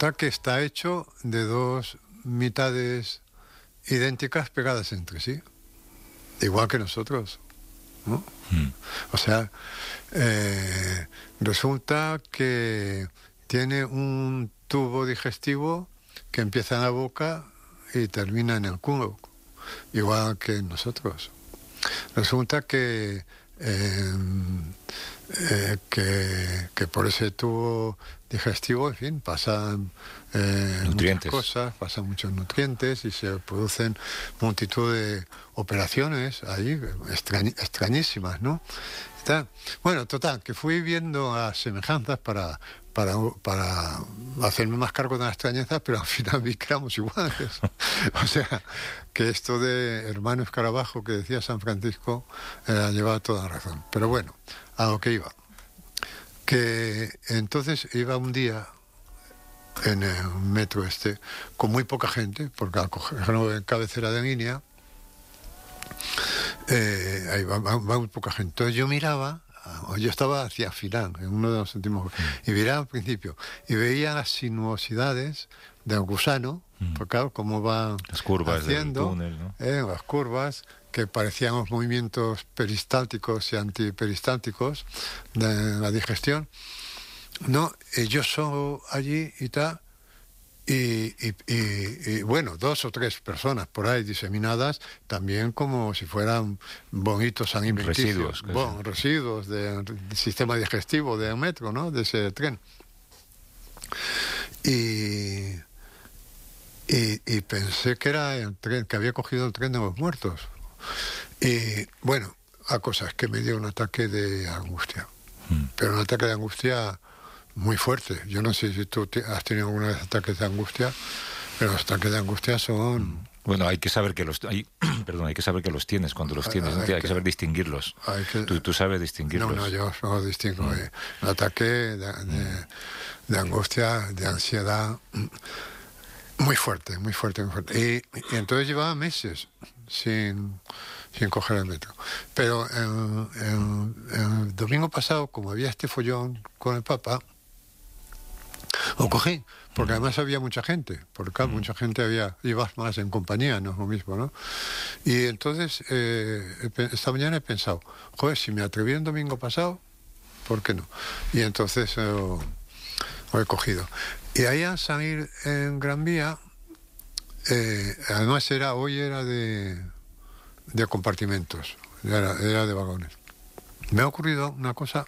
resulta que está hecho de dos mitades idénticas pegadas entre sí, igual que nosotros, ¿no? O sea, resulta que tiene un tubo digestivo que empieza en la boca y termina en el culo, igual que nosotros. Resulta que por ese tubo digestivo, en fin, pasan muchas cosas, pasan muchos nutrientes y se producen multitud de operaciones ahí extrañísimas, ¿no? Bueno, total, que fui viendo las semejanzas para hacerme más cargo de las extrañezas, pero al final vi que éramos iguales. O sea, que esto de hermano escarabajo que decía San Francisco llevaba toda razón. Pero bueno, a lo que iba. Que entonces iba un día en el metro con muy poca gente, porque al cogerlo en cabecera de línea, ahí va muy poca gente. Entonces yo miraba, yo estaba hacia final, en uno de los últimos, y miraba al principio, y veía las sinuosidades del gusano, porque claro, cómo va las curvas haciendo, del túnel, ¿no? Las curvas, que parecían los movimientos peristálticos y antiperistálticos de la digestión, ¿no? Y yo solo allí y tal, y bueno, 2 o 3 personas por ahí diseminadas, también como si fueran bonitos alimenticios, residuos del sistema digestivo del metro, ¿no? De ese tren. Y pensé que era el tren, que había cogido el tren de los muertos. Y bueno, la cosa es que me dio un ataque de angustia, pero un ataque de angustia muy fuerte. Yo no sé si tú has tenido alguna vez ataques de angustia, pero los ataques de angustia son... Bueno, hay que saber que los hay que saber que los tienes cuando los tienes, hay que saber distinguirlos. Tú sabes distinguirlos. No, yo no distingo. Un ataque de angustia, de ansiedad, muy fuerte, muy fuerte, muy fuerte. Y entonces llevaba meses sin coger el metro. Pero el domingo pasado, como había este follón con el Papa, lo cogí, porque además había mucha gente, porque claro, mucha gente ibas más en compañía, no es lo mismo, ¿no? Y entonces, esta mañana he pensado, joder, si me atreví el domingo pasado, ¿por qué no? Y entonces lo he cogido. Y ahí al salir en Gran Vía, además hoy era de compartimentos, era de vagones. Me ha ocurrido una cosa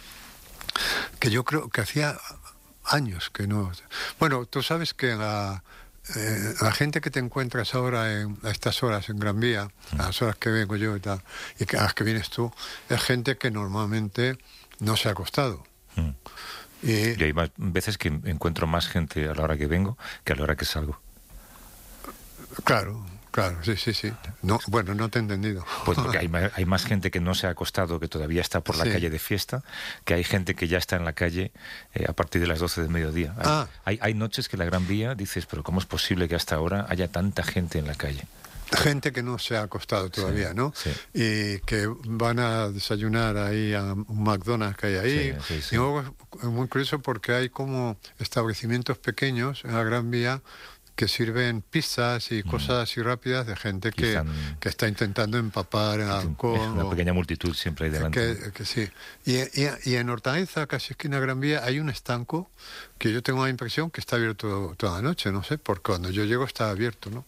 que yo creo que hacía años que no... Bueno, tú sabes que la gente que te encuentras ahora a estas horas en Gran Vía, a las horas que vengo yo y tal, y a las que vienes tú, es gente que normalmente no se ha acostado. Y hay veces que encuentro más gente a la hora que vengo que a la hora que salgo. Claro, sí. No, bueno, no te he entendido. Pues porque hay más gente que no se ha acostado, que todavía está por la calle de fiesta, que hay gente que ya está en la calle a partir de las 12 del mediodía. Hay noches que la Gran Vía dices, pero ¿cómo es posible que hasta ahora haya tanta gente en la calle? Gente que no se ha acostado todavía, sí, ¿no? Sí. Y que van a desayunar ahí a un McDonald's que hay ahí. Sí. Y luego es muy curioso porque hay como establecimientos pequeños en la Gran Vía que sirven pizzas y cosas así rápidas de gente que está intentando empapar el alcohol. Una pequeña multitud siempre ahí delante. Que sí. Y en Hortaliza, casi esquina Gran Vía, hay un estanco que yo tengo la impresión que está abierto toda la noche, no sé, porque cuando yo llego está abierto, ¿no?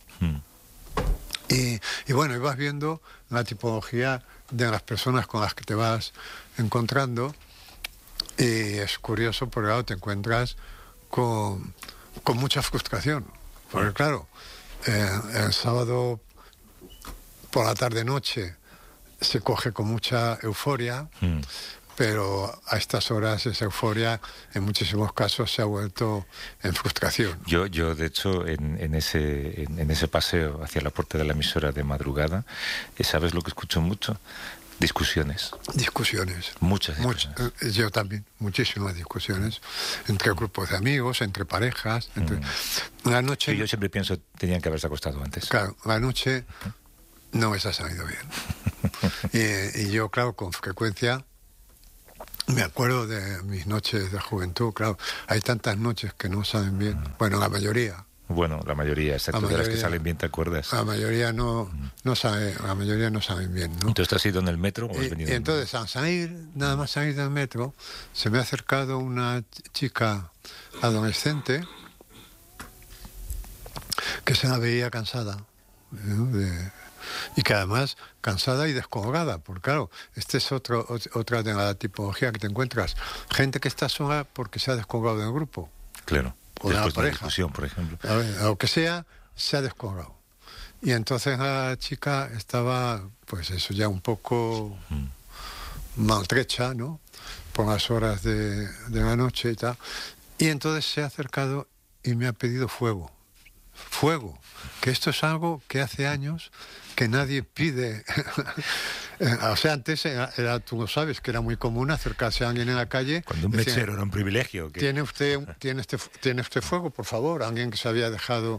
Y bueno, y vas viendo la tipología de las personas con las que te vas encontrando, y es curioso porque claro, te encuentras con mucha frustración. Porque claro, el sábado por la tarde-noche se coge con mucha euforia, pero a estas horas esa euforia en muchísimos casos se ha vuelto en frustración. Yo de hecho, en ese paseo hacia la puerta de la emisora de madrugada, ¿sabes lo que escucho mucho? Discusiones. Muchas discusiones. Yo también, muchísimas discusiones entre grupos de amigos, entre parejas. La noche... Sí, yo siempre pienso tenían que haberse acostado antes. Claro, la noche no les ha salido bien. y yo, claro, con frecuencia Me acuerdo de mis noches de juventud, claro. Hay tantas noches que no saben bien. Bueno, la mayoría. Bueno, la mayoría, exacto, de las que salen bien, ¿te acuerdas? La mayoría no saben bien, ¿no? Entonces, ¿te has ido en el metro o has venido? Y entonces, nada más salir del metro, se me ha acercado una chica adolescente que se la veía cansada, ¿no? Y que además cansada y descolgada, porque claro, este es otra de la tipología que te encuentras. Gente que está sola porque se ha descolgado del grupo. Claro. O de la pareja. De discusión, por ejemplo. Lo que sea, se ha descolgado. Y entonces la chica estaba, pues eso, ya un poco maltrecha, ¿no? Por las horas de la noche y tal. Y entonces se ha acercado y me ha pedido fuego. Fuego. Que esto es algo que hace años que nadie pide. O sea, antes tú lo sabes, que era muy común acercarse a alguien en la calle. Cuando un mechero era un privilegio. ¿Tiene usted fuego, por favor? Alguien que se había dejado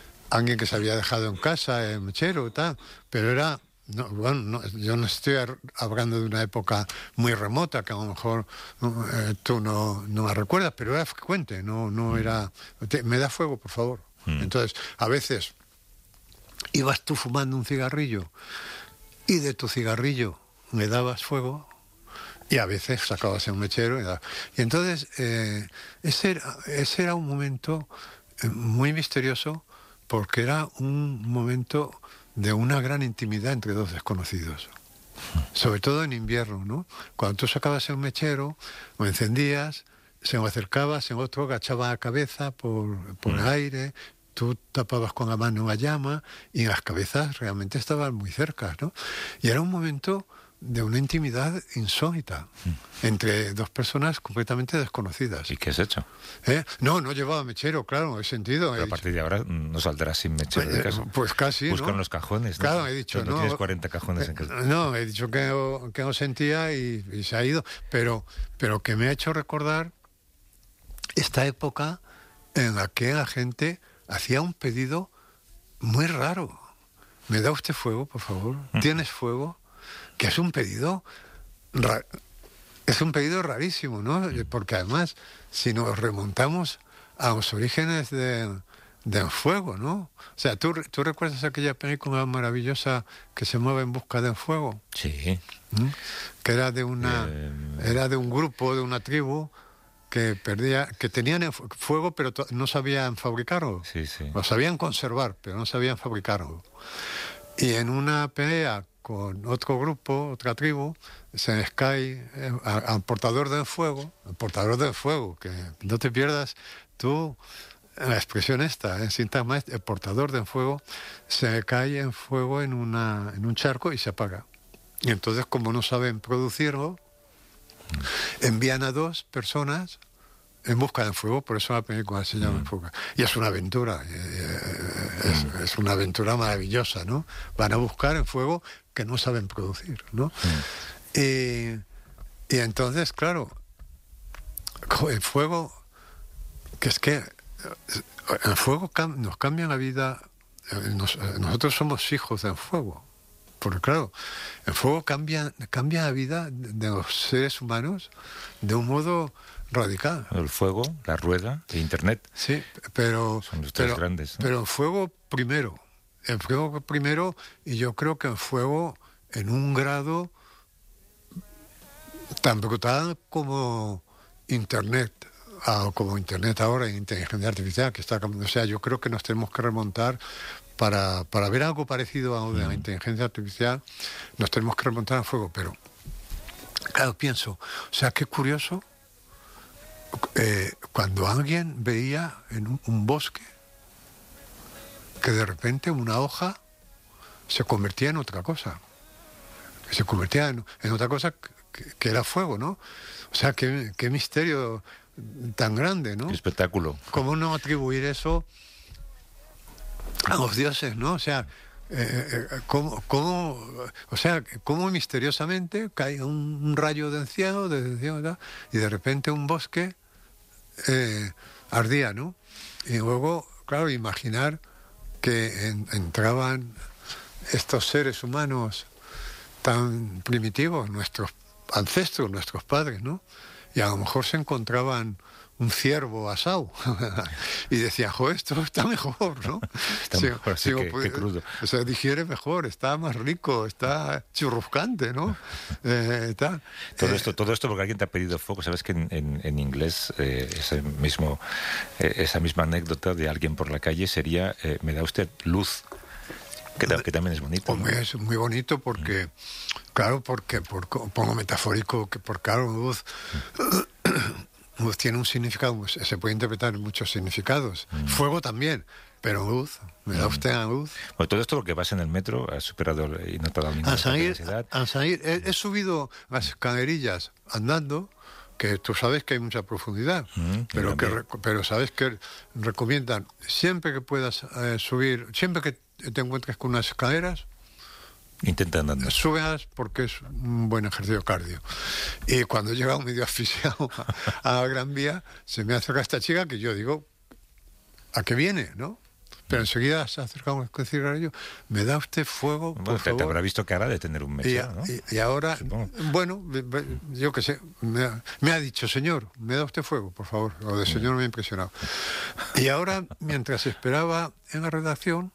en casa, el mechero y tal. Pero era... No, bueno, yo no estoy hablando de una época muy remota, que a lo mejor tú no la recuerdas, pero era frecuente, no era... ¿Me da fuego, por favor? Entonces, a veces ibas tú fumando un cigarrillo y de tu cigarrillo me dabas fuego y a veces sacabas el mechero y entonces ese era un momento muy misterioso, porque era un momento de una gran intimidad entre dos desconocidos, sobre todo en invierno, ¿no? Cuando tú sacabas el mechero, lo encendías, se lo acercabas, el otro agachaba la cabeza por el aire, tú tapabas con la mano la llama y las cabezas realmente estaban muy cerca, ¿no? Y era un momento de una intimidad insólita entre dos personas completamente desconocidas. ¿Y qué has hecho? No llevaba mechero, claro, he sentido. Pero a partir de ahora no saldrás sin mechero de casa. Pues casi, buscan, ¿no? Los cajones, ¿no? Claro, he dicho, no tienes 40 cajones en casa. No, he dicho que no sentía y se ha ido. Pero que me ha hecho recordar esta época en la que la gente hacía un pedido muy raro. ¿Me da usted fuego, por favor? ¿Tienes fuego? Que es un pedido rarísimo, ¿no? Porque además, si nos remontamos a los orígenes del fuego, ¿no? O sea, ¿tú recuerdas aquella película maravillosa que se mueve en busca del fuego? Sí. Que era de un grupo, de una tribu que tenían fuego pero no sabían fabricarlo. Sí, sí. Lo sabían conservar, pero no sabían fabricarlo. Y en una pelea con otro grupo, otra tribu, se les cae al portador del fuego, que no te pierdas tú la expresión esta, el sintagma, el portador del fuego, se le cae en fuego en un charco y se apaga. Y entonces, como no saben producirlo, envían a 2 personas en busca del fuego, por eso la película se llama Fuego. Y es una aventura, es una aventura maravillosa, ¿no? Van a buscar el fuego que no saben producir, ¿no? Y entonces, claro, el fuego, que es que el fuego nos cambia la vida, nosotros somos hijos del fuego, porque claro, el fuego cambia la vida de los seres humanos de un modo radical. El fuego, la rueda, el internet. Sí, pero son los tres grandes, ¿no? Pero el fuego primero, y yo creo que el fuego en un grado tan brutal como internet, como internet ahora en inteligencia artificial, que está cambiando. O sea, yo creo que nos tenemos que remontar para ver algo parecido a lo de la inteligencia artificial, nos tenemos que remontar al fuego. Pero claro, pienso, o sea, qué curioso. Cuando alguien veía en un bosque que de repente una hoja se convertía en otra cosa, en otra cosa que era fuego, ¿no? O sea, qué misterio tan grande, ¿no? Qué espectáculo. ¿Cómo no atribuir eso a los dioses, ¿no? O sea, cómo misteriosamente cae un rayo del cielo, y de repente un bosque ardía, ¿no? Y luego, claro, imaginar que entraban estos seres humanos tan primitivos, nuestros ancestros, nuestros padres, ¿no? Y a lo mejor se encontraban un ciervo asado y decían, joder, esto está mejor, ¿no? Está mejor, así que crudo. Se digiere mejor, está más rico, está churruscante, ¿no? Todo esto porque alguien te ha pedido fuego. Sabes que en inglés esa misma anécdota de alguien por la calle sería, me da usted luz. Que también es bonito, ¿no? Es muy bonito porque, claro, pongo metafórico, que por claro, luz tiene un significado, se puede interpretar en muchos significados. Fuego también, pero luz, me da usted la luz. Bueno, todo esto porque vas en el metro, has superado y no te ha dado ninguna ansiedad. Al salir, he subido las escalerillas andando, que tú sabes que hay mucha profundidad, pero sabes que recomiendan siempre que puedas subir, siempre que te encuentres con unas escaleras, intenta andando. Súbelas porque es un buen ejercicio cardio. Y cuando he llegado medio asfixiado a la Gran Vía, se me acerca esta chica que yo digo, ¿a qué viene, no? Pero enseguida se acerca con el cigarrillo, ¿me da usted fuego, por favor? Te habrá visto cara de tener un mechero, ¿no? Y ahora, bueno, yo qué sé, me ha dicho, señor, ¿me da usted fuego, por favor? Lo de señor me ha impresionado. Y ahora, mientras esperaba en la redacción,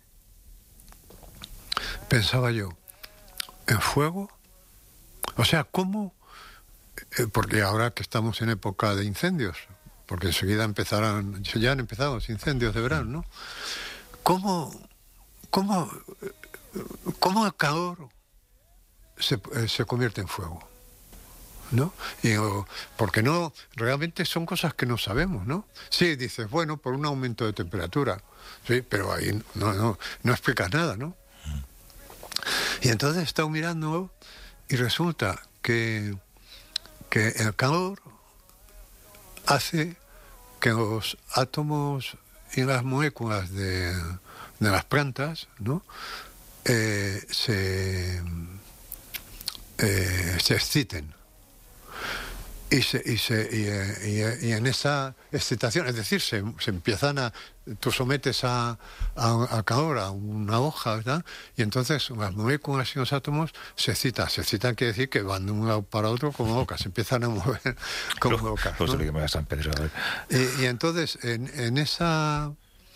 pensaba yo, ¿en fuego? O sea, ¿cómo? Porque ahora que estamos en época de incendios, porque enseguida ya han empezado los incendios de verano, ¿no? ¿Cómo el calor se convierte en fuego? ¿No? Porque no, realmente son cosas que no sabemos, ¿no? Sí, dices, bueno, por un aumento de temperatura, sí, pero ahí no explicas nada, ¿no? Y entonces he estado mirando y resulta que el calor hace que los átomos y las moléculas de las plantas, ¿no? Se exciten. Y en esa excitación, es decir, se empiezan tú sometes a calor a una hoja, ¿verdad? Y entonces las moléculas y los átomos se excitan. Se excitan quiere decir que van de un lado para otro como locas, se empiezan a mover como locas, ¿no? Que me da San Pedro. Y entonces en esa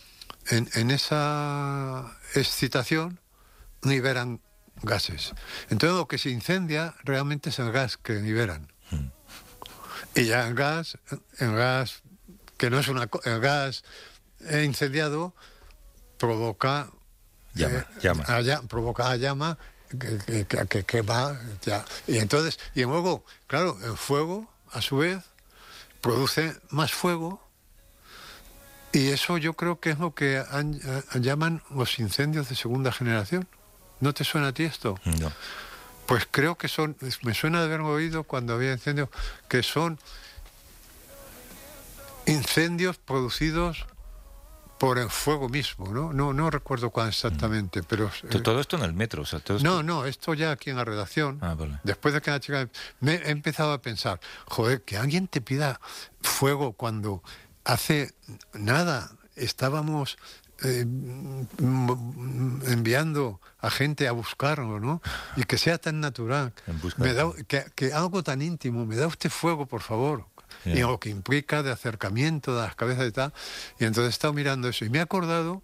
excitación liberan gases. Entonces lo que se incendia realmente es el gas que liberan. Y ya el gas que no es el gas incendiado provoca provoca la llama que va ya. Y luego, claro, el fuego a su vez produce más fuego, y eso yo creo que es lo que llaman los incendios de segunda generación. ¿No te suena a ti esto? No. Pues creo que me suena de haberlo oído cuando había incendios, que son incendios producidos por el fuego mismo, ¿no? No recuerdo cuál exactamente, pero... Todo esto en el metro, o sea, todo esto... No, esto ya aquí en la redacción. Vale. Después de que la chica... Me he empezado a pensar, joder, que alguien te pida fuego cuando hace nada estábamos... enviando a gente a buscarlo, ¿no? Y que sea tan natural, que algo tan íntimo, me da usted fuego, por favor. Y lo que implica de acercamiento de las cabezas y tal. Y entonces he estado mirando eso y me he acordado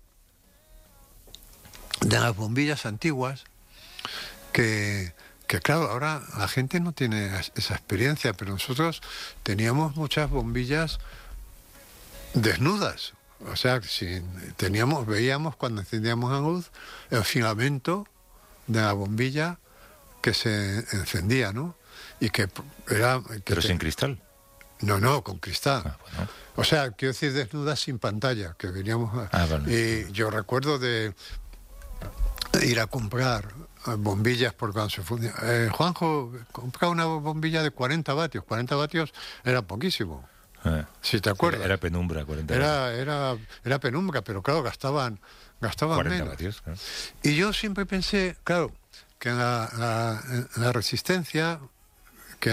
de las bombillas antiguas que claro, ahora la gente no tiene esa experiencia, pero nosotros teníamos muchas bombillas desnudas. O sea, si veíamos cuando encendíamos la luz el filamento de la bombilla que se encendía, ¿no? Y que era... Pero sin cristal. No, con cristal. Bueno. O sea, quiero decir desnudas sin pantalla, que veníamos... Vale. Y yo recuerdo de ir a comprar bombillas por cuando se fundía. Juanjo, compraba una bombilla de 40 vatios. 40 vatios era poquísimo. Si te acuerdas. Era penumbra, 40 vatios. Era penumbra, pero claro, gastaban 40 menos. Vatios, claro. Y yo siempre pensé, claro, que en la resistencia, que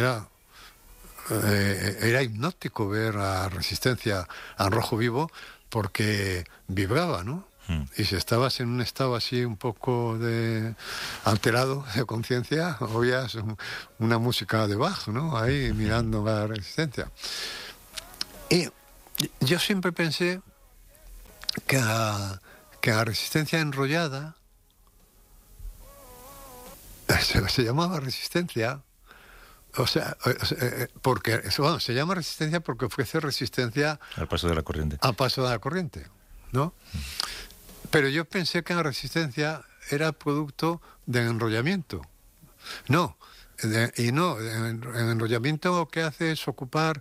era hipnótico ver la resistencia al rojo vivo porque vibraba, ¿no? Y si estabas en un estado así un poco alterado de conciencia, oías una música de Bach, ¿no? Ahí mirando la Resistencia. Y yo siempre pensé que la Resistencia enrollada se llamaba Resistencia. O sea, porque se llama Resistencia porque ofrece resistencia al paso de la corriente. Al paso de la corriente, ¿no? Pero yo pensé que la Resistencia era producto del enrollamiento. No, el enrollamiento lo que hace es ocupar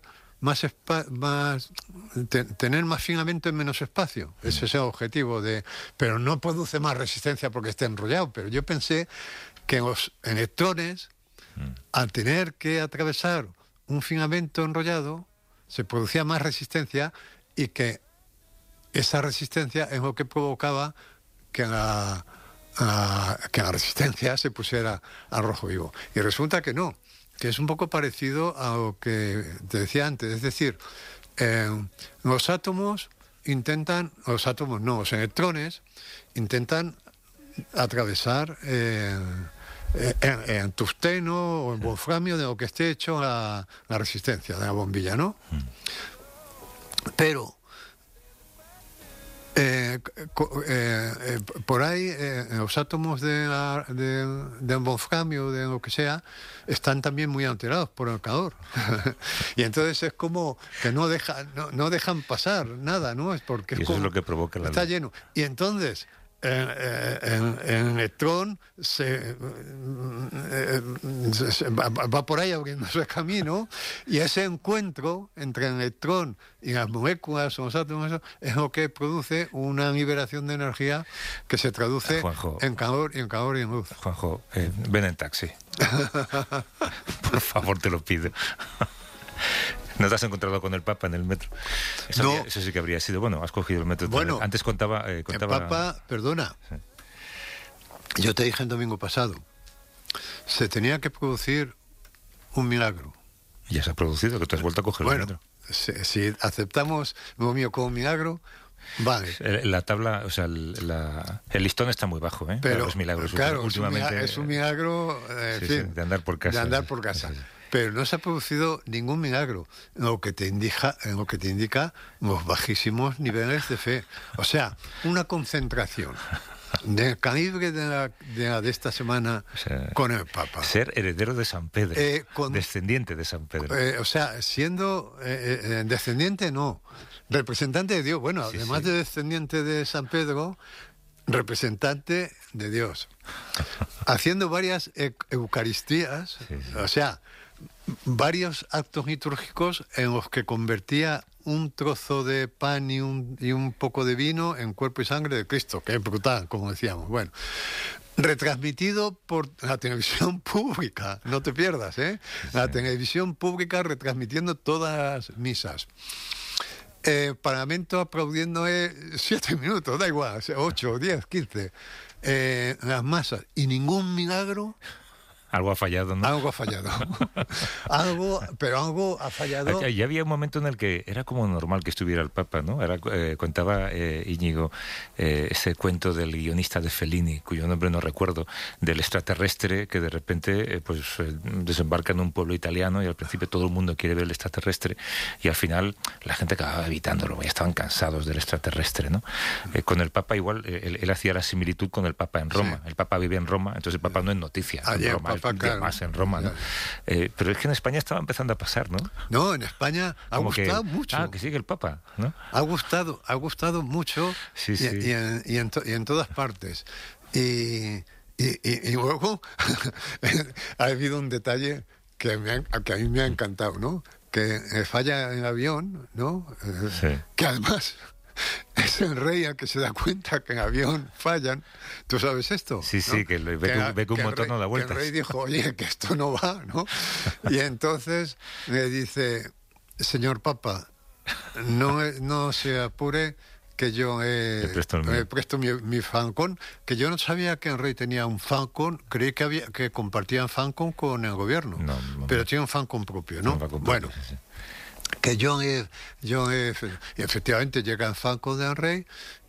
tener más filamento en menos espacio. Ese es el objetivo pero no produce más resistencia porque esté enrollado. Pero yo pensé que los electrones, al tener que atravesar un filamento enrollado, se producía más resistencia y que esa resistencia es lo que provocaba que la resistencia se pusiera a rojo vivo. Y resulta que no, que es un poco parecido a lo que te decía antes. Es decir, los electrones intentan atravesar en tungsteno o en wolframio, de lo que esté hecho la resistencia de la bombilla, ¿no? Pero por ahí los átomos del wolframio, de lo que sea, están también muy alterados por el calor. Y entonces es como que no dejan pasar nada, ¿no? Es porque y eso es lo que provoca la está luz. lleno. Y entonces el electrón va por ahí abriéndose el camino, y ese encuentro entre el electrón y las moléculas o los átomos es lo que produce una liberación de energía que se traduce en calor y en luz. Juanjo, ven en taxi. Por favor, te lo pido. ¿No te has encontrado con el Papa en el metro? Eso sí que habría sido. Bueno, has cogido el metro. Bueno, antes contaba... El Papa, perdona, sí. Yo te dije el domingo pasado, se tenía que producir un milagro. Ya se ha producido, que te has vuelto a coger el metro. Si aceptamos lo mío como milagro, vale. La tabla, o sea, el listón está muy bajo, ¿eh? Pero los milagros. Claro, últimamente, es un milagro de andar por casa. De andar por casa. Sí. Pero no se ha producido ningún milagro, lo que te indica los bajísimos niveles de fe. O sea, una concentración del calibre de esta semana, o sea, con el Papa. Ser heredero de San Pedro, descendiente de San Pedro. O sea, siendo descendiente, no, representante de Dios. Bueno, además de descendiente de San Pedro, representante de Dios. Haciendo varias eucaristías, o sea, varios actos litúrgicos en los que convertía un trozo de pan y un poco de vino en cuerpo y sangre de Cristo, que es brutal, como decíamos. Bueno, retransmitido por la televisión pública, no te pierdas, ¿eh? La televisión pública retransmitiendo todas las misas. Parlamento aplaudiendo 7 minutos, da igual, 8, 10, 15. Las masas, y ningún milagro. Algo ha fallado, ¿no? Algo ha fallado. Algo ha fallado. Ya había un momento en el que era como normal que estuviera el Papa, ¿no? Contaba Íñigo ese cuento del guionista de Fellini, cuyo nombre no recuerdo, del extraterrestre que de repente desembarca en un pueblo italiano, y al principio todo el mundo quiere ver el extraterrestre, y al final la gente acababa evitándolo, ya estaban cansados del extraterrestre, ¿no? Con el Papa igual, él hacía la similitud con el Papa en Roma. Sí. El Papa vive en Roma, entonces el Papa no es noticia en Roma. Claro, más en Roma, ¿no? Pero es que en España estaba empezando a pasar, ¿no? No, en España ha gustado mucho. Que sigue el Papa, ¿no? Ha gustado mucho. Sí. Y en todas partes. Y luego ha habido un detalle que a mí me ha encantado, ¿no? Que falla en el avión, ¿no? Sí. Que además es el rey el que se da cuenta que en avión fallan. ¿Tú sabes esto? Sí, ¿no? Que ve que un motor no da vueltas. El rey dijo, oye, que esto no va, ¿no? Y entonces le dice, señor Papa, no se apure, que yo presto mi Falcon, que yo no sabía que el rey tenía un Falcon, creí que compartían Falcon con el gobierno, pero tiene un Falcon propio, ¿no? Bueno. Que y efectivamente llega el Falcon del rey,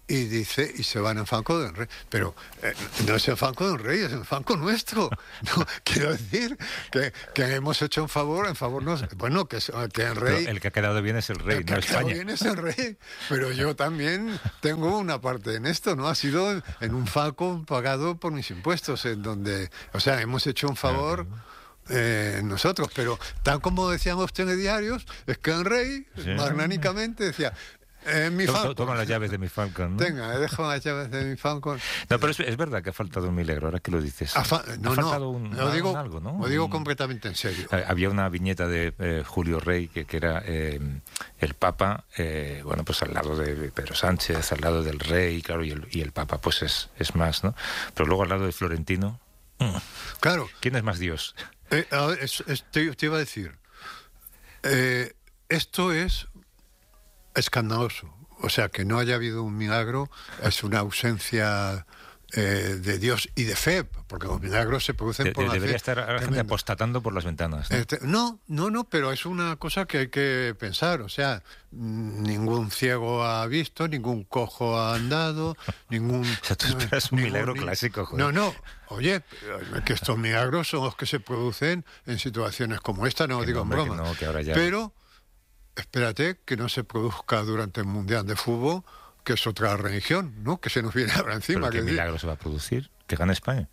y dice, y se van en Franco del Rey. Pero no es en Franco del Rey, es en Franco nuestro. No, quiero decir que hemos hecho un favor bueno, que el rey... Pero el que ha quedado bien es el rey, no España. El que ha quedado bien es el rey, pero yo también tengo una parte en esto, ¿no? Ha sido en un Franco pagado por mis impuestos, en donde, o sea, hemos hecho un favor... nosotros, pero tal como decían los telediarios, es que el rey, magnánicamente, decía... mi Falcon. Toma las llaves de mi Falcon, ¿no? Tenga, dejo las llaves de mi Falcon. No, pero es verdad que ha faltado un milagro, ahora que lo dices. Ha faltado algo, ¿no? Lo digo completamente en serio. Había una viñeta de Julio Rey que era el Papa, bueno, pues al lado de Pedro Sánchez, al lado del Rey, claro, y el Papa pues es más, ¿no? Pero luego al lado de Florentino... Claro. ¿Quién es más Dios? Te iba a decir, esto es escandaloso. O sea, que no haya habido un milagro es una ausencia de Dios y de fe, porque los milagros se producen por la fe. Debería estar la gente apostatando por las ventanas, ¿no? No, pero es una cosa que hay que pensar. O sea, ningún ciego ha visto, ningún cojo ha andado, ningún... O sea, tú esperas un milagro clásico, joder. No. Oye, que estos milagros son los que se producen en situaciones como esta, no digo en broma. Que ahora ya... Pero espérate que no se produzca durante el Mundial de Fútbol, que es otra religión, ¿no? Que se nos viene ahora encima. ¿Pero qué milagro se va a producir? ¿Que gane España?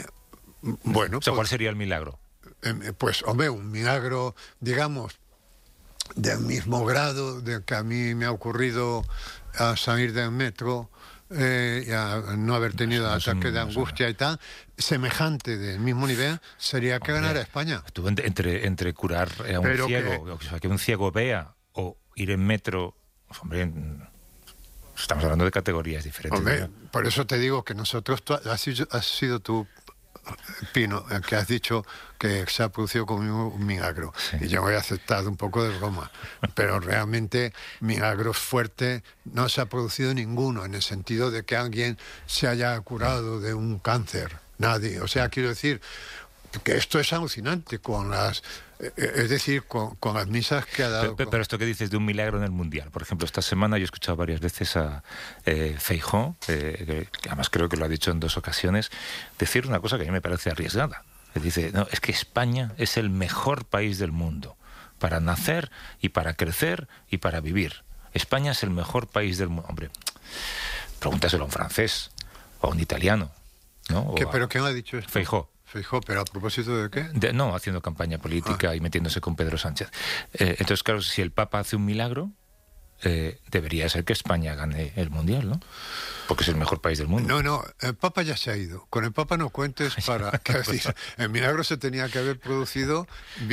Bueno, o sea, ¿cuál sería el milagro? Pues, hombre, un milagro, digamos, del mismo grado de que a mí me ha ocurrido a salir del metro y a no haber tenido ataque de angustia y tal, semejante del mismo nivel, sería que ganara España. Tú entre curar a un ciego, o sea, que un ciego vea, o ir en metro, pues, hombre, estamos hablando de categorías diferentes. Hombre, por eso te digo que nosotros, has sido tú, Pino, que has dicho que se ha producido conmigo un milagro. Sí. Y yo he aceptado un poco de broma. Pero realmente milagros fuertes no se ha producido ninguno, en el sentido de que alguien se haya curado de un cáncer. Nadie. O sea, quiero decir que esto es alucinante con las... Es decir, con las misas que ha dado... Pero esto que dices de un milagro en el Mundial. Por ejemplo, esta semana yo he escuchado varias veces a Feijóo, que además creo que lo ha dicho en 2 ocasiones, decir una cosa que a mí me parece arriesgada. Dice, no, es que España es el mejor país del mundo para nacer y para crecer y para vivir. España es el mejor país del mundo. Hombre, pregúntaselo a un francés o a un italiano, ¿no? ¿Pero quién ha dicho esto? Feijóo. Feijóo, ¿pero a propósito de qué? No, haciendo campaña política y metiéndose con Pedro Sánchez. Entonces, claro, si el Papa hace un milagro, debería ser que España gane el Mundial, ¿no? Porque es el mejor país del mundo. No, el Papa ya se ha ido. Con el Papa no cuentes para... decir, el milagro se tenía que haber producido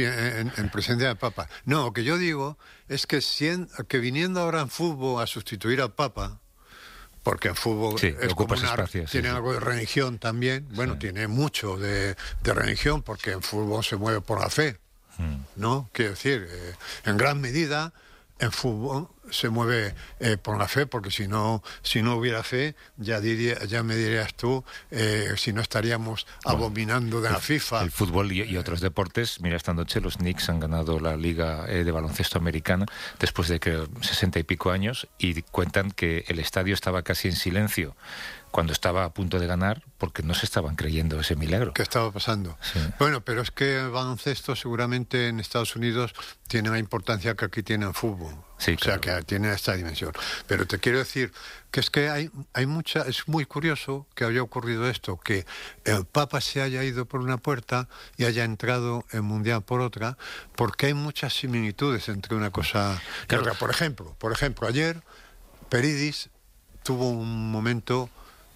en presencia del Papa. No, lo que yo digo es que viniendo ahora en fútbol a sustituir al Papa... Porque en fútbol es como tiene algo de religión también. Bueno, tiene mucho de religión, porque en fútbol se mueve por la fe, ¿no? Quiero decir, en gran medida en fútbol se mueve por la fe, porque si no hubiera fe, ya me dirías tú, si no estaríamos abominando de la FIFA. El fútbol y otros deportes. Mira, esta noche los Knicks han ganado la Liga de Baloncesto Americana después de 60 y pico años, y cuentan que el estadio estaba casi en silencio cuando estaba a punto de ganar, porque no se estaban creyendo ese milagro. ¿Qué estaba pasando? Sí. Bueno, pero es que el baloncesto seguramente en Estados Unidos tiene la importancia que aquí tiene el fútbol. Sí, o sea, que tiene esta dimensión. Pero te quiero decir que es que hay es muy curioso que haya ocurrido esto, que el Papa se haya ido por una puerta y haya entrado el Mundial por otra, porque hay muchas similitudes entre una cosa y otra. Por ejemplo, ayer Peridis tuvo un momento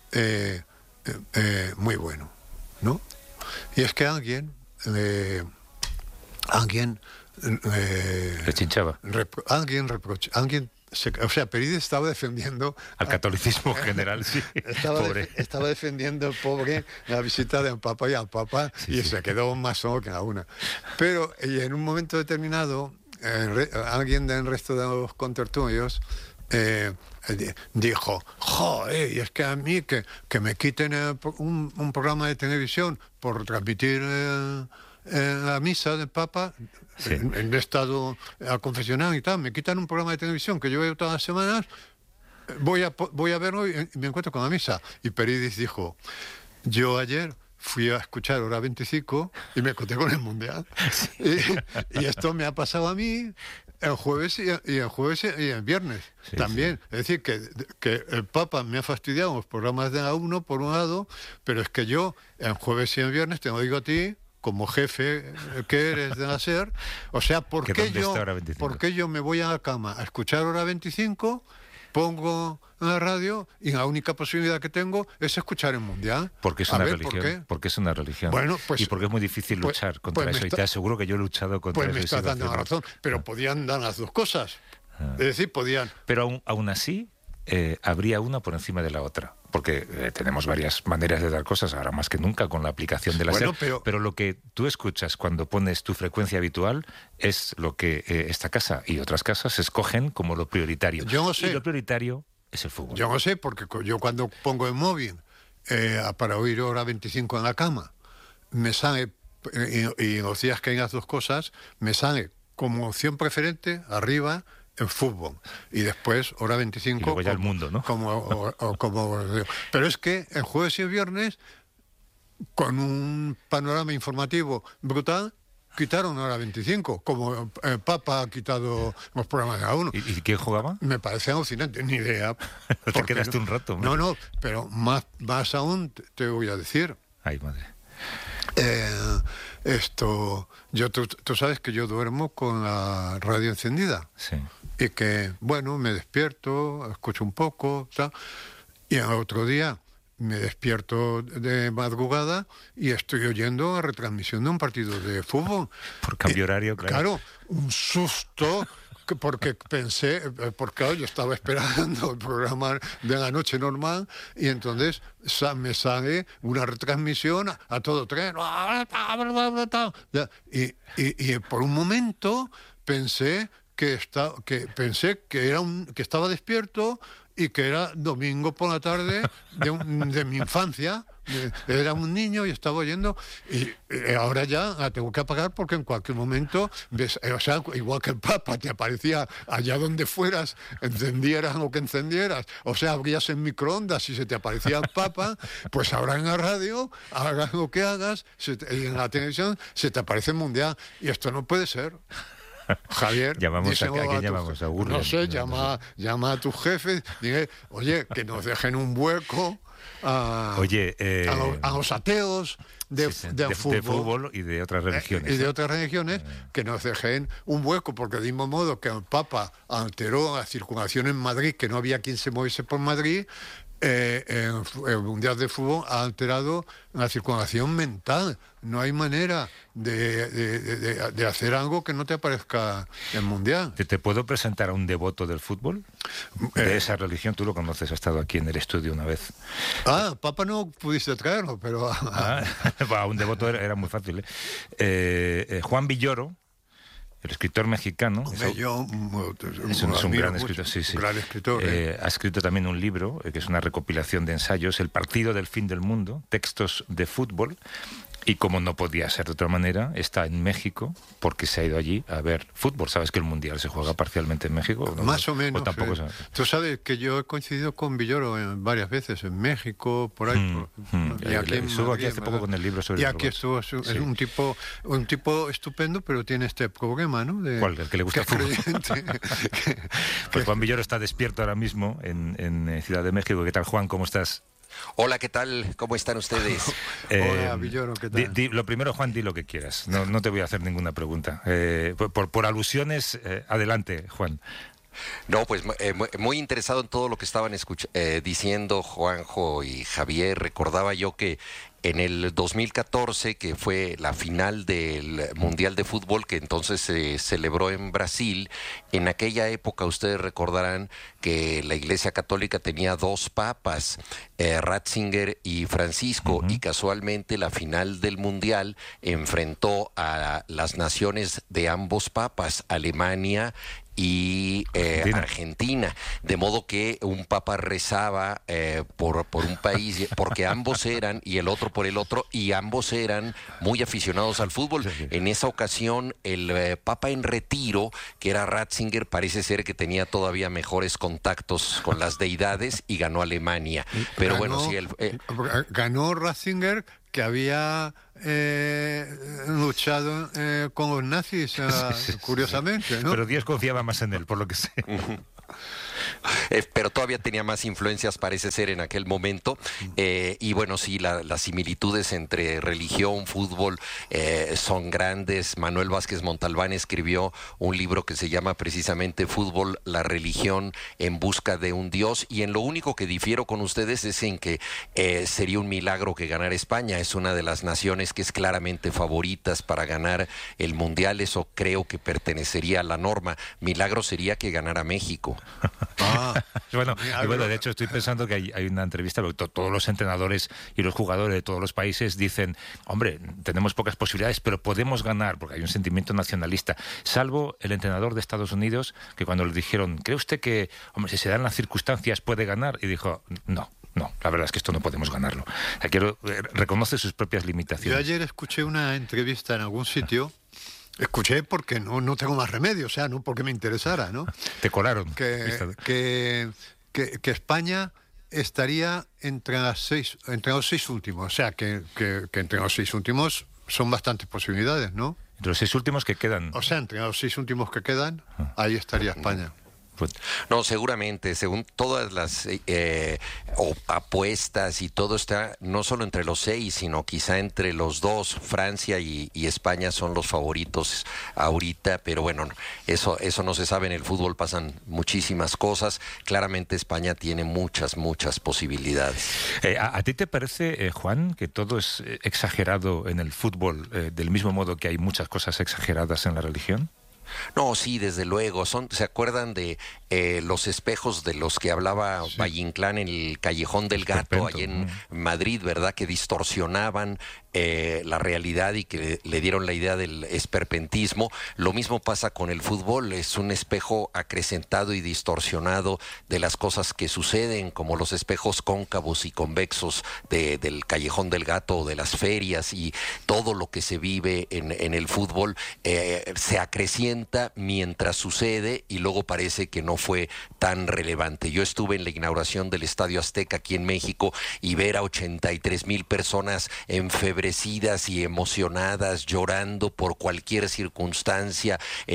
muy bueno, ¿no? Y es que alguien le chinchaba. O sea, Peridis estaba defendiendo al catolicismo en general, sí. Estaba defendiendo el pobre la visita del Papa y al Papa, y se quedó más solo que la una. Pero y en un momento determinado, alguien del resto de los contertulios dijo, joder, y es que a mí que me quiten un programa de televisión por transmitir la misa del Papa, en estado al confesional y tal, me quitan un programa de televisión que yo veo todas las semanas, voy a verlo y me encuentro con la misa. Y Peridis dijo, yo ayer fui a escuchar Hora 25 y me encontré con el Mundial. Sí. Y esto me ha pasado a mí el jueves y el viernes también. Sí. Es decir, que el Papa me ha fastidiado los programas de la 1 por un lado, pero es que yo el jueves y el viernes te lo digo a ti, como jefe que eres de la SER, o sea, ¿por qué yo me voy a la cama a escuchar Hora 25, pongo en la radio y la única posibilidad que tengo es escuchar el Mundial? Porque es una religión. Porque es una religión. Bueno, pues, y porque es muy difícil luchar contra eso. Y te aseguro que yo he luchado contra eso. Pues me estás dando la razón. Pero podían dar las dos cosas. Es decir, podían... Pero aún así, habría una por encima de la otra. Porque tenemos varias maneras de dar cosas, ahora más que nunca, con la aplicación de la SER. Pero lo que tú escuchas cuando pones tu frecuencia habitual es lo que esta casa y otras casas escogen como lo prioritario. Yo no sé. Y lo prioritario es el fútbol. Yo no sé, porque yo cuando pongo el móvil para oír Hora 25 en la cama, me sale, y en los días que hay las dos cosas, me sale como opción preferente, arriba, el fútbol, y después Hora 25 y luego ya el mundo, ¿no? Pero es que el jueves y el viernes, con un panorama informativo brutal, quitaron Hora 25, como el Papa ha quitado los programas de la 1. ¿Y quién jugaba? Me parece alucinante, ni idea. Te quedaste un rato. No, pero más aún te voy a decir. Ay, madre. Tú sabes que yo duermo con la radio encendida. Sí. Y que, bueno, me despierto, escucho un poco, ¿sabes? Y al otro día me despierto de madrugada y estoy oyendo la retransmisión de un partido de fútbol. Por cambio horario, claro. Claro, un susto, porque pensé, porque yo estaba esperando el programa de la noche normal y entonces me sale una retransmisión a todo tren. Y por un momento pensé que estaba despierto y que era domingo por la tarde de mi infancia. Era un niño y estaba oyendo, y ahora ya la tengo que apagar porque en cualquier momento ves, o sea, igual que el Papa te aparecía allá donde fueras, encendieras lo que encendieras, o sea, abrías el microondas y se te aparecía el Papa, pues ahora en la radio, hagas lo que hagas, y en la televisión se te aparece el Mundial, y esto no puede ser. Javier, llamamos a Urlen. No sé, llama a tus jefes, dile, oye, que nos dejen un hueco a los ateos de fútbol y de otras religiones. Que nos dejen un hueco, porque del mismo modo que el Papa alteró la circulación en Madrid, que no había quien se moviese por Madrid, el Mundial de Fútbol ha alterado la circulación mental. No hay manera de hacer algo que no te aparezca el Mundial. ¿Te puedo presentar a un devoto del fútbol? De esa religión, tú lo conoces, ha estado aquí en el estudio una vez. Papa no pudiste traerlo, pero... un devoto era muy fácil. Juan Villoro, el escritor mexicano, es un gran escritor, sí. Gran escritor, ha escrito también un libro, que es una recopilación de ensayos, El partido del fin del mundo, textos de fútbol, y como no podía ser de otra manera, está en México, porque se ha ido allí a ver fútbol. ¿Sabes que el Mundial se juega parcialmente en México? Más o menos. O tampoco Tú sabes que yo he coincidido con Villoro varias veces, en México, por ahí. Estuvo aquí hace poco con el libro sobre... Y aquí estuvo, es un tipo estupendo, pero tiene este problema, ¿no? ¿Cuál? El que le gusta el fútbol. Pues Juan Villoro está despierto ahora mismo en Ciudad de México. ¿Qué tal, Juan? ¿Cómo estás? Hola, ¿qué tal? ¿Cómo están ustedes? Hola, Villoro, ¿qué tal? Lo primero, Juan, di lo que quieras. No te voy a hacer ninguna pregunta. Por alusiones, adelante, Juan. No, pues muy interesado en todo lo que estaban diciendo Juanjo y Javier. Recordaba yo que en el 2014, que fue la final del Mundial de Fútbol, que entonces se celebró en Brasil, en aquella época ustedes recordarán que la Iglesia Católica tenía dos papas, Ratzinger y Francisco, y casualmente la final del Mundial enfrentó a las naciones de ambos papas, Alemania y Argentina, de modo que un papa rezaba por un país, porque ambos eran, y el otro por el otro, y ambos eran muy aficionados al fútbol. En esa ocasión, el papa en retiro, que era Ratzinger, parece ser que tenía todavía mejores contactos con las deidades y ganó Alemania. Pero bueno, sí, ganó Ratzinger, que había luchado con los nazis, curiosamente, ¿no? Pero Dios confiaba más en él, por lo que sé. Pero todavía tenía más influencias, parece ser, en aquel momento. Y bueno, sí, las similitudes entre religión, fútbol son grandes. Manuel Vázquez Montalbán escribió un libro que se llama precisamente Fútbol, la religión en busca de un Dios. Y en lo único que difiero con ustedes es en que sería un milagro que ganara España. Es una de las naciones que es claramente favoritas para ganar el Mundial. Eso creo que pertenecería a la norma. Milagro sería que ganara México. Bueno, de hecho estoy pensando que hay una entrevista, porque todos los entrenadores y los jugadores de todos los países dicen, hombre, tenemos pocas posibilidades, pero podemos ganar, porque hay un sentimiento nacionalista, salvo el entrenador de Estados Unidos, que cuando le dijeron, ¿cree usted que, hombre, si se dan las circunstancias puede ganar? Y dijo, no, la verdad es que esto no podemos ganarlo. Reconoce sus propias limitaciones. Yo ayer escuché una entrevista en algún sitio. Escuché porque no tengo más remedio, o sea, no porque me interesara, ¿no? Te colaron. Que España estaría entre los seis últimos, o sea, que entre los seis últimos son bastantes posibilidades, ¿no? Entre los 6 últimos que quedan. O sea, entre los 6 últimos que quedan, ahí estaría España. No, seguramente, según todas las apuestas y todo está, no solo entre los 6, sino quizá entre los 2, Francia y España son los favoritos ahorita, pero bueno, eso no se sabe, en el fútbol pasan muchísimas cosas, claramente España tiene muchas posibilidades. ¿A ti te parece, Juan, que todo es exagerado en el fútbol, del mismo modo que hay muchas cosas exageradas en la religión? No, sí, desde luego. ¿Se acuerdan de los espejos de los que hablaba Valle Inclán en el Callejón del Gato, ahí en Madrid, verdad? Que distorsionaban la realidad y que le dieron la idea del esperpentismo. Lo mismo pasa con el fútbol, es un espejo acrecentado y distorsionado de las cosas que suceden, como los espejos cóncavos y convexos del Callejón del Gato o de las ferias, y todo lo que se vive en el fútbol se acrecienta mientras sucede y luego parece que no fue tan relevante. Yo estuve en la inauguración del Estadio Azteca aquí en México y ver a 83,000 personas enfebrecidas y emocionadas, llorando por cualquier circunstancia,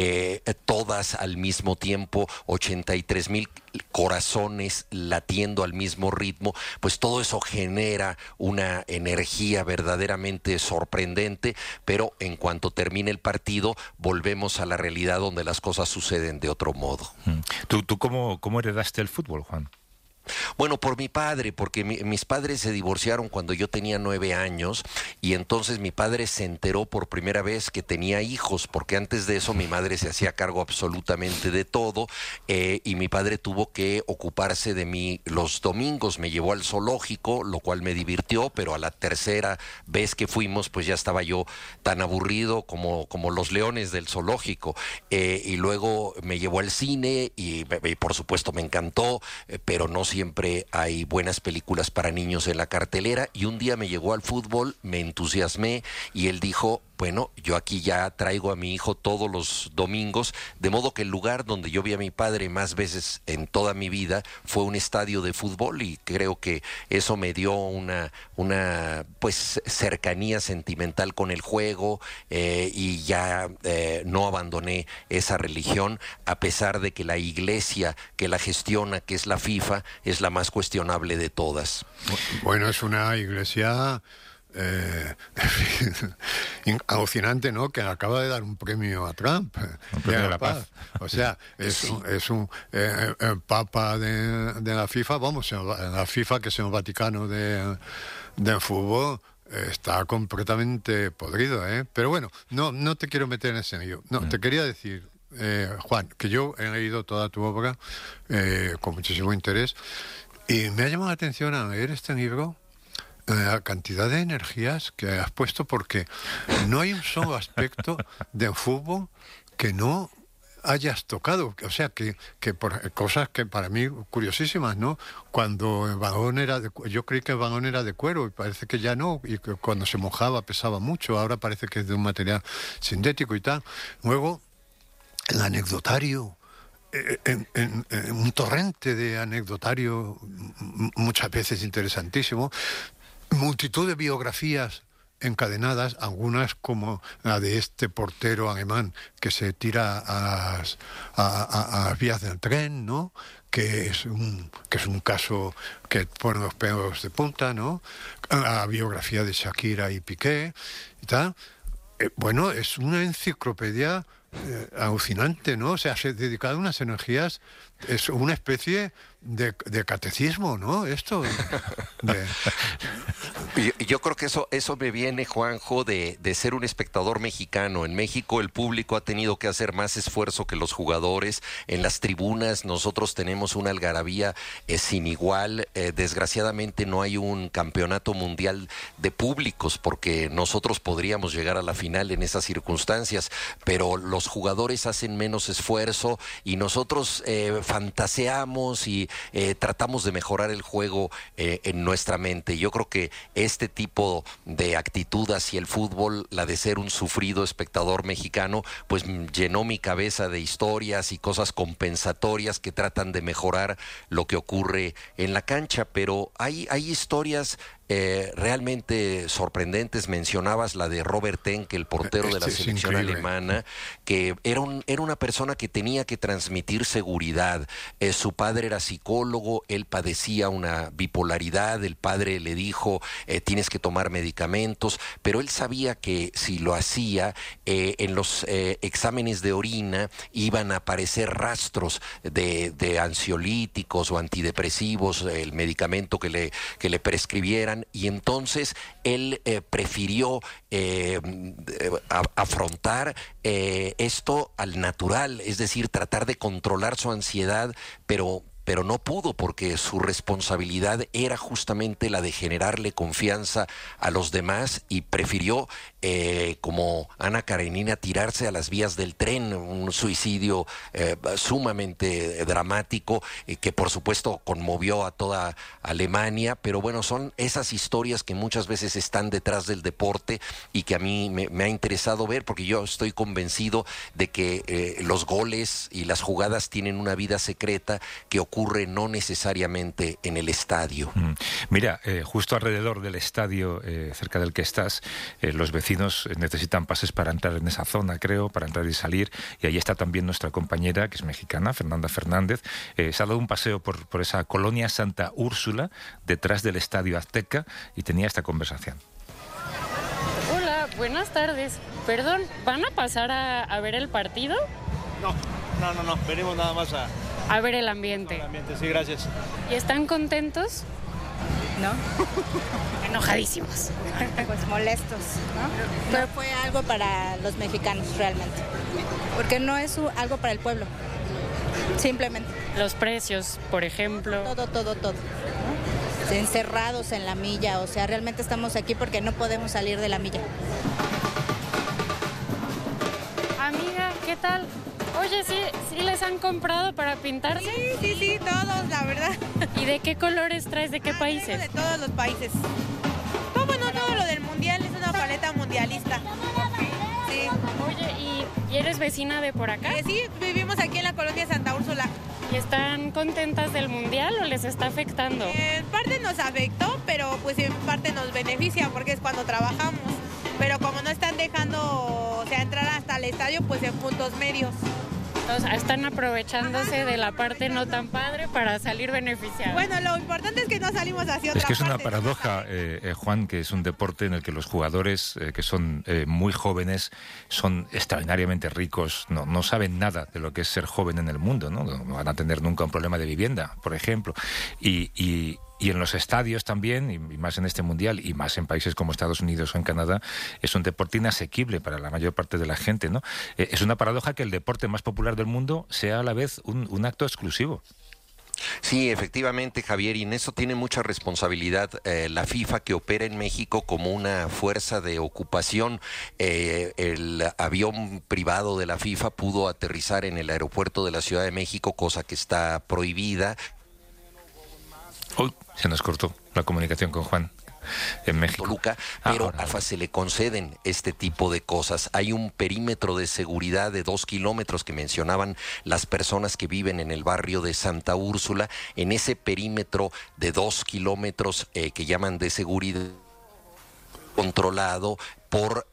todas al mismo tiempo, 83,000 corazones latiendo al mismo ritmo, pues todo eso genera una energía verdaderamente sorprendente, pero en cuanto termine el partido volvemos a la realidad donde las cosas suceden de otro modo. ¿Tú cómo heredaste el fútbol, Juan? Bueno, por mi padre, porque mis padres se divorciaron cuando yo tenía 9 años y entonces mi padre se enteró por primera vez que tenía hijos, porque antes de eso mi madre se hacía cargo absolutamente de todo, y mi padre tuvo que ocuparse de mí los domingos. Me llevó al zoológico, lo cual me divirtió, pero a la tercera vez que fuimos pues ya estaba yo tan aburrido como los leones del zoológico, y luego me llevó al cine y por supuesto me encantó, pero no siempre hay buenas películas para niños en la cartelera, y un día me llegó al fútbol, me entusiasmé y él dijo, bueno, yo aquí ya traigo a mi hijo todos los domingos, de modo que el lugar donde yo vi a mi padre más veces en toda mi vida fue un estadio de fútbol, y creo que eso me dio una pues cercanía sentimental con el juego, y ya no abandoné esa religión, a pesar de que la iglesia que la gestiona, que es la FIFA, es la más cuestionable de todas. Bueno, es una iglesia alucinante, ¿no? Que acaba de dar un premio a Trump, un premio de la paz. O sea, es un papa de la FIFA, vamos, la FIFA, que es el Vaticano de fútbol, está completamente podrido, ¿eh? Pero bueno, no te quiero meter en ese lío. No, te quería decir, Juan, que yo he leído toda tu obra con muchísimo interés, y me ha llamado la atención al leer este libro la cantidad de energías que has puesto, porque no hay un solo aspecto del fútbol que no hayas tocado, o sea, que por cosas que para mí curiosísimas, ¿no? Cuando el vagón yo creí que el vagón era de cuero y parece que ya no, y que cuando se mojaba pesaba mucho, ahora parece que es de un material sintético y tal. Luego, el anecdotario, en un torrente de anecdotario muchas veces interesantísimo, multitud de biografías encadenadas, algunas como la de este portero alemán que se tira a las vías del tren, ¿no? Que es un caso que pone los pelos de punta, ¿no? La biografía de Shakira y Piqué y tal. Bueno, es una enciclopedia alucinante, ¿no? O sea, se ha dedicado unas energías, es una especie de catecismo, ¿no? Esto Yo creo que eso me viene, Juanjo, de ser un espectador mexicano. En México el público ha tenido que hacer más esfuerzo que los jugadores. En las tribunas nosotros tenemos una algarabía sin igual. Desgraciadamente no hay un campeonato mundial de públicos, porque nosotros podríamos llegar a la final en esas circunstancias, pero los jugadores hacen menos esfuerzo y nosotros fantaseamos y tratamos de mejorar el juego en nuestra mente. Yo creo que este tipo de actitud hacia el fútbol, la de ser un sufrido espectador mexicano, pues llenó mi cabeza de historias y cosas compensatorias que tratan de mejorar lo que ocurre en la cancha, pero hay historias realmente sorprendentes. Mencionabas la de Robert Enke, el portero de la selección alemana, que era una persona que tenía que transmitir seguridad. Su padre era psicólogo, él padecía una bipolaridad, el padre le dijo tienes que tomar medicamentos, pero él sabía que si lo hacía en los exámenes de orina iban a aparecer rastros de ansiolíticos o antidepresivos, el medicamento que le prescribieran, y entonces él prefirió afrontar esto al natural, es decir, tratar de controlar su ansiedad, pero no pudo, porque su responsabilidad era justamente la de generarle confianza a los demás, y prefirió, como Ana Karenina, tirarse a las vías del tren, un suicidio sumamente dramático, que por supuesto conmovió a toda Alemania. Pero bueno, son esas historias que muchas veces están detrás del deporte y que a mí me ha interesado ver, porque yo estoy convencido de que los goles y las jugadas tienen una vida secreta que ocurre no necesariamente en el estadio. Mira, justo alrededor del estadio, cerca del que estás, los vecinos necesitan pases para entrar en esa zona, creo, para entrar y salir, y ahí está también nuestra compañera, que es mexicana, Fernanda Fernández. Se ha dado un paseo por esa colonia Santa Úrsula, detrás del Estadio Azteca, y tenía esta conversación. Hola, buenas tardes. Perdón, ¿van a pasar a ver el partido? No, venimos nada más a ver el ambiente. Sí, gracias. ¿Y están contentos? ¿No? Enojadísimos. Pues molestos, ¿no? No fue algo para los mexicanos realmente, porque no es algo para el pueblo, simplemente. Los precios, por ejemplo. Todo, ¿no? Encerrados en la milla, o sea, realmente estamos aquí porque no podemos salir de la milla. Amiga, ¿qué tal? Oye, ¿sí les han comprado para pintarse? Sí, todos, la verdad. ¿Y de qué colores traes? ¿De qué países? De todos los países. Todo lo del mundial es una paleta mundialista. Sí. Oye, ¿y eres vecina de por acá? Sí, vivimos aquí en la colonia Santa Úrsula. ¿Y están contentas del mundial o les está afectando? En parte nos afectó, pero pues en parte nos beneficia porque es cuando trabajamos. Pero como no están dejando, entrar hasta el estadio, pues en puntos medios. Entonces, están aprovechándose de la parte no tan padre para salir beneficiados. Bueno, lo importante es que no salimos hacia otra parte. Es que es una paradoja, Juan, que es un deporte en el que los jugadores que son muy jóvenes son extraordinariamente ricos, no saben nada de lo que es ser joven en el mundo, no van a tener nunca un problema de vivienda, por ejemplo, y en los estadios también, y más en este mundial, y más en países como Estados Unidos o en Canadá, es un deporte inasequible para la mayor parte de la gente, ¿no? Es una paradoja que el deporte más popular del mundo sea a la vez un acto exclusivo. Sí, efectivamente, Javier, y en eso tiene mucha responsabilidad la FIFA, que opera en México como una fuerza de ocupación. El avión privado de la FIFA pudo aterrizar en el aeropuerto de la Ciudad de México, cosa que está prohibida. Uy, se nos cortó la comunicación con Juan. En México. Toluca, pero a AFA se le conceden este tipo de cosas. Hay un perímetro de seguridad de 2 kilómetros que mencionaban las personas que viven en el barrio de Santa Úrsula. En ese perímetro de 2 kilómetros que llaman de seguridad controlado por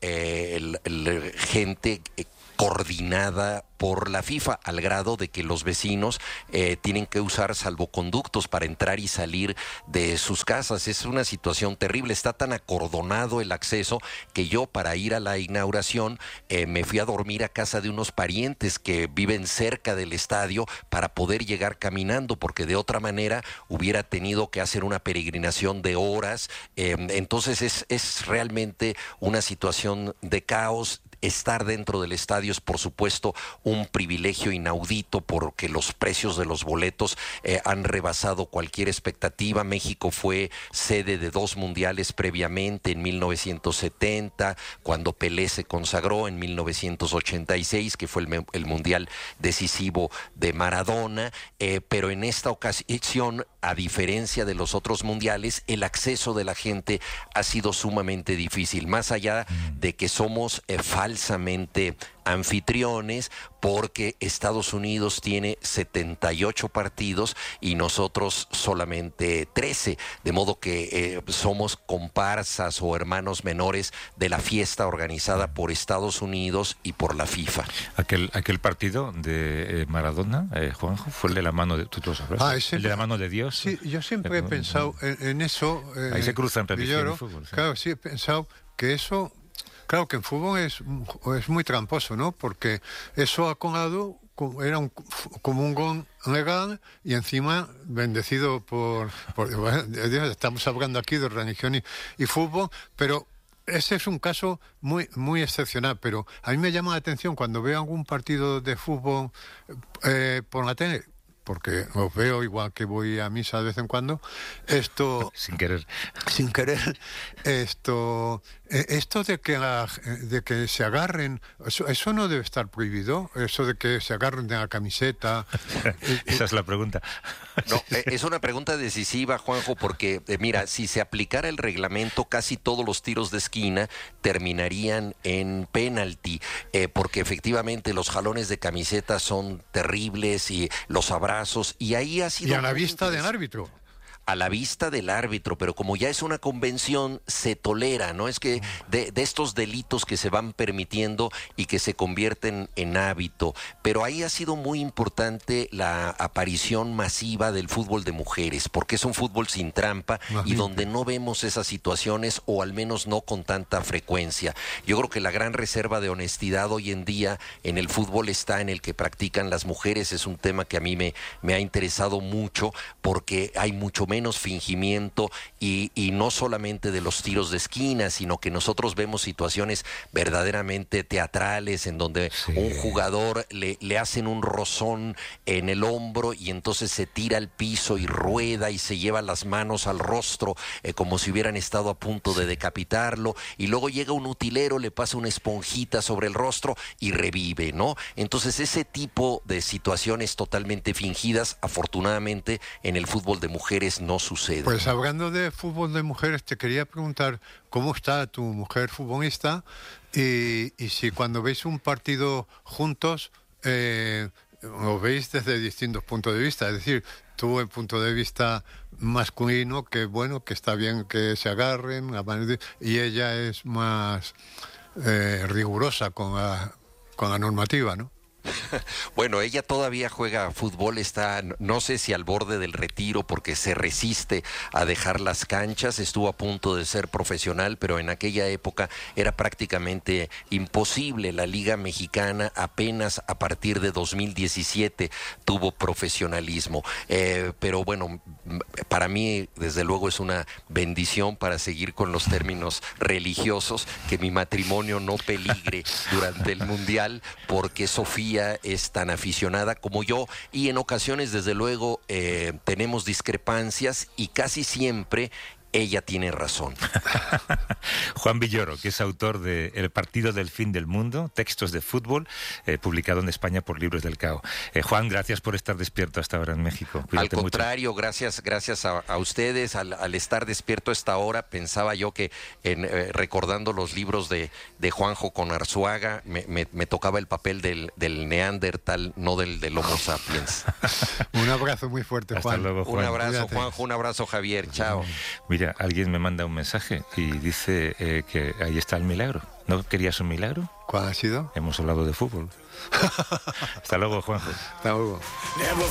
gente coordinada por la FIFA, al grado de que los vecinos tienen que usar salvoconductos para entrar y salir de sus casas. Es una situación terrible, está tan acordonado el acceso que yo, para ir a la inauguración, me fui a dormir a casa de unos parientes que viven cerca del estadio para poder llegar caminando, porque de otra manera hubiera tenido que hacer una peregrinación de horas. Entonces es realmente una situación de caos. Estar dentro del estadio es, por supuesto, un privilegio inaudito, porque los precios de los boletos han rebasado cualquier expectativa. México fue sede de 2 mundiales previamente, en 1970, cuando Pelé se consagró, en 1986, que fue el mundial decisivo de Maradona, pero en esta ocasión, a diferencia de los otros mundiales, el acceso de la gente ha sido sumamente difícil, más allá de que somos falsamente anfitriones, porque Estados Unidos tiene 78 partidos y nosotros solamente 13, de modo que somos comparsas o hermanos menores de la fiesta organizada por Estados Unidos y por la FIFA. Aquel partido de Maradona, Juanjo, fue el de la mano de... ¿Tú lo sabes? El de la mano de Dios. Sí, yo siempre he pensado en eso. Ahí se cruzan religión y fútbol. ¿Sí? Claro, sí, he pensado que eso... Claro que en fútbol es muy tramposo, ¿no? Porque eso acordado era como un gol legal y encima bendecido por Dios. Estamos hablando aquí de religión y fútbol, pero ese es un caso muy excepcional. Pero a mí me llama la atención cuando veo algún partido de fútbol por la tele, porque os veo igual que voy a misa de vez en cuando, sin querer, esto de que se agarren, eso no debe estar prohibido, eso de que se agarren de la camiseta. Esa es la pregunta. No, es una pregunta decisiva, Juanjo, porque mira, si se aplicara el reglamento, casi todos los tiros de esquina terminarían en penalti, porque efectivamente los jalones de camiseta son terribles y los abrazos, y ahí ha sido... Y a la vista del árbitro. A la vista del árbitro, pero como ya es una convención, se tolera, ¿no? Es que de estos delitos que se van permitiendo y que se convierten en hábito, pero ahí ha sido muy importante la aparición masiva del fútbol de mujeres, porque es un fútbol sin trampa y donde no vemos esas situaciones, o al menos no con tanta frecuencia. Yo creo que la gran reserva de honestidad hoy en día en el fútbol está en el que practican las mujeres. Es un tema que a mí me ha interesado mucho, porque hay mucho menos fingimiento y no solamente de los tiros de esquina, sino que nosotros vemos situaciones verdaderamente teatrales en donde un jugador le hacen un rozón en el hombro y entonces se tira al piso y rueda y se lleva las manos al rostro como si hubieran estado a punto de decapitarlo, y luego llega un utilero, le pasa una esponjita sobre el rostro y revive, ¿no? Entonces ese tipo de situaciones totalmente fingidas, afortunadamente en el fútbol de mujeres no sucede. Pues hablando de fútbol de mujeres, te quería preguntar cómo está tu mujer futbolista y si cuando veis un partido juntos lo veis desde distintos puntos de vista. Es decir, tú el punto de vista masculino, que bueno, que está bien que se agarren, y ella es más rigurosa con la normativa, ¿no? Bueno, ella todavía juega fútbol, está, no sé si al borde del retiro, porque se resiste a dejar las canchas. Estuvo a punto de ser profesional, pero en aquella época era prácticamente imposible. La Liga Mexicana apenas a partir de 2017 tuvo profesionalismo. Pero bueno, para mí desde luego es una bendición, para seguir con los términos religiosos, que mi matrimonio no peligre durante el Mundial, porque Sofía ella es tan aficionada como yo y en ocasiones, desde luego, tenemos discrepancias y casi siempre ella tiene razón. Juan Villoro, que es autor de El partido del fin del mundo, textos de fútbol, publicado en España por Libros del Cao. Juan, gracias por estar despierto hasta ahora en México. Cuídate. Al contrario, mucho. Gracias a ustedes. Al estar despierto a esta hora, pensaba yo que recordando los libros de Juanjo con Arzuaga, me tocaba el papel del Neandertal, no del Homo sapiens. Un abrazo muy fuerte, Juan. Hasta luego, Juan. Un abrazo, Cuídate. Juanjo, un abrazo, Javier. Chao. Mira, alguien me manda un mensaje y dice que ahí está el milagro. ¿No querías un milagro? ¿Cuál ha sido? Hemos hablado de fútbol. Hasta luego, Juanjo. Hasta luego.